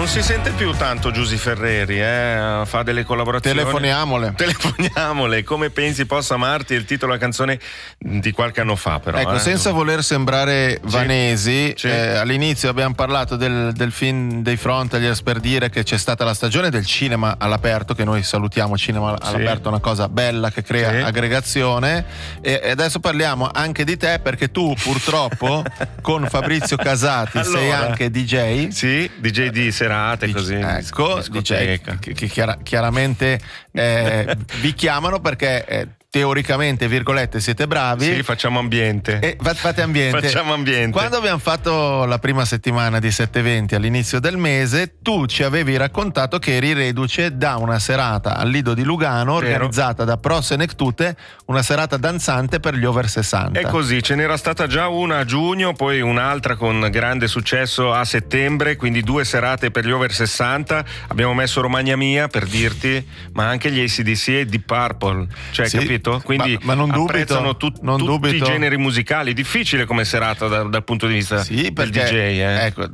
Non si sente più tanto Giusy Ferreri, fa delle collaborazioni. Telefoniamole. Come pensi possa amarti? Il titolo della canzone di qualche anno fa, però. Ecco, senza voler sembrare vanesi, Sì. all'inizio abbiamo parlato del film dei Frontaliers per dire che c'è stata la stagione del cinema all'aperto, che noi salutiamo. Cinema all'aperto è una cosa bella che crea aggregazione, e adesso parliamo anche di te, perché tu purtroppo con Fabrizio Casati sei anche DJ. Sì, DJ di serate, così. Ecco, DJ che chiaramente vi chiamano perché teoricamente, virgolette, siete bravi. Sì, facciamo ambiente. Fate ambiente. Facciamo ambiente. Quando abbiamo fatto la prima settimana di 720 all'inizio del mese, tu ci avevi raccontato che eri reduce da una serata al Lido di Lugano organizzata da Pro Senectute, una serata danzante per gli over 60. È così, ce n'era stata già una a giugno, poi un'altra con grande successo a settembre, quindi 2 serate per gli over 60. Abbiamo messo Romagna Mia, per dirti, ma anche gli AC/DC e Deep Purple, cioè, capito? Quindi ma non apprezzano dubito, tutti i generi musicali. Difficile come serata dal punto di vista del DJ. Ecco,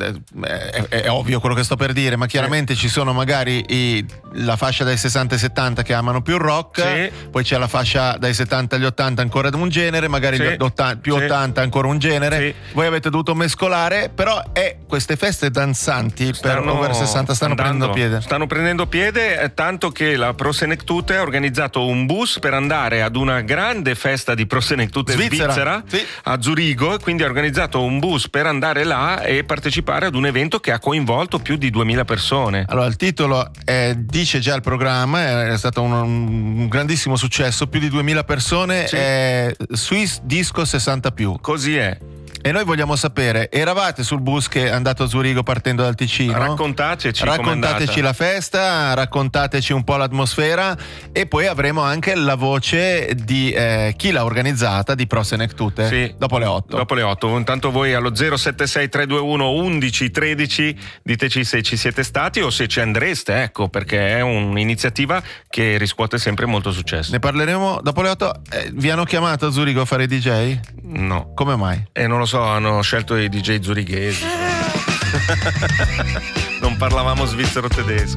è ovvio quello che sto per dire, ma chiaramente ci sono magari la fascia dai 60 ai 70 che amano più il rock, poi c'è la fascia dai 70 agli 80 ancora un genere, magari più 80 ancora un genere. Voi avete dovuto mescolare, però queste feste danzanti per over 60 stanno prendendo piede, tanto che la Pro Senectute ha organizzato un bus per andare ad una grande festa di Pro Senectute Svizzera a Zurigo, e quindi ha organizzato un bus per andare là e partecipare ad un evento che ha coinvolto più di 2000 persone. Allora, il titolo dice già il programma, è stato un grandissimo successo, più di 2000 persone, Swiss Disco 60+. Così è. E noi vogliamo sapere, eravate sul bus che è andato a Zurigo partendo dal Ticino? Raccontateci la festa, raccontateci un po' l'atmosfera, e poi avremo anche la voce di chi l'ha organizzata, di Pro Senectute, dopo le 8. Dopo le 8. Intanto voi allo 076 321 1113 diteci se ci siete stati o se ci andreste, ecco, perché è un'iniziativa che riscuote sempre molto successo. Ne parleremo dopo le 8. Vi hanno chiamato a Zurigo a fare DJ? No. Come mai? Non lo so, hanno scelto i DJ zurighesi. Non parlavamo svizzero tedesco.